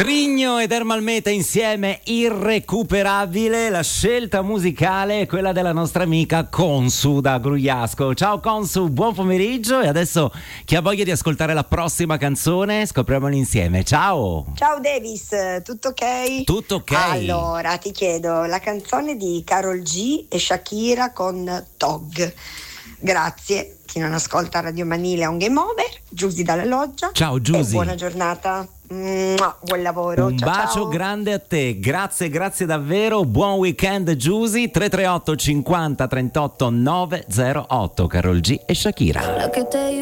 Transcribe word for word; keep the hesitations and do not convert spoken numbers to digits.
Trigno ed Ermalmeta insieme, irrecuperabile. La scelta musicale è quella della nostra amica Consu da Grugliasco. Ciao Consu, buon pomeriggio. E adesso chi ha voglia di ascoltare la prossima canzone, scopriamolo insieme. Ciao. Ciao Davis, tutto ok? Tutto ok. Allora ti chiedo la canzone di Karol G e Shakira con Tog. Grazie. Chi non ascolta Radio Manile è un game over. Giusy dalla Loggia. Ciao Giusy. E buona giornata. Mua, buon lavoro. Un ciao, bacio ciao. grande a te. Grazie, grazie davvero. Buon weekend Giusy. tre tre otto cinquanta trentotto novecentotto. Karol G e Shakira.